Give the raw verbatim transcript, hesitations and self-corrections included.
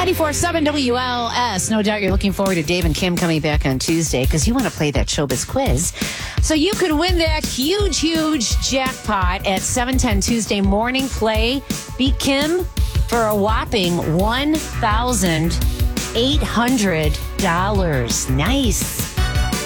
ninety-four point seven W L S. No doubt you're looking forward to Dave and Kim coming back on Tuesday because you want to play that Showbiz quiz. So you could win that huge, huge jackpot at seven ten Tuesday morning. Play Beat Kim for a whopping one thousand eight hundred dollars. Nice.